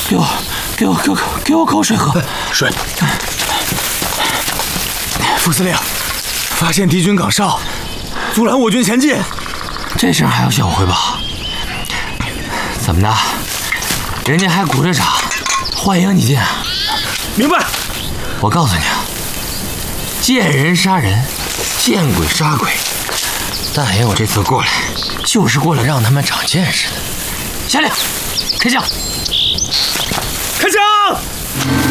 给我口水喝。 水。副司令，发现敌军岗哨，阻拦我军前进。 这事还要向我汇报？怎么的？人家还鼓着掌欢迎你进啊？ 明白。 我告诉你啊，见人杀人，见鬼杀鬼。大爷，我这次过来，就是过来让他们长见识的。下令，开枪！ 开枪！